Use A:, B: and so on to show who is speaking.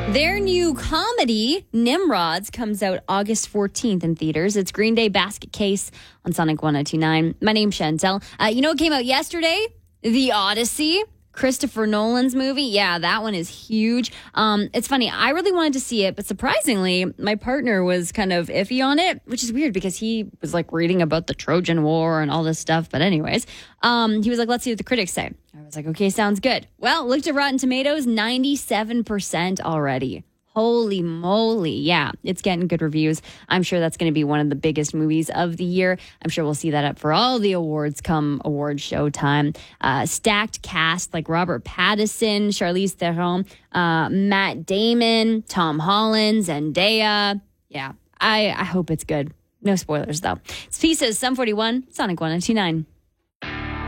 A: Their new comedy, Nimrods, comes out August 14th in theaters. It's Green Day Basket Case on Sonic 1029. My name's Chantel. You know what came out yesterday? The Odyssey. Christopher Nolan's movie. Yeah, that one is huge. It's funny. I really wanted to see it, but surprisingly, my partner was kind of iffy on it, which is weird because he was like reading about the Trojan War and all this stuff. But anyways, he was like, let's see what the critics say. I was like, okay, sounds good. Well, looked at Rotten Tomatoes, 97% already. Holy moly. Yeah, it's getting good reviews. I'm sure that's going to be one of the biggest movies of the year. I'm sure we'll see that up for all the awards come award show time. Stacked cast like Robert Pattinson, Charlize Theron, Matt Damon, Tom Holland, Zendaya. Yeah, I hope it's good. No spoilers, though. It's Pieces, Sum 41, Sonic 1029.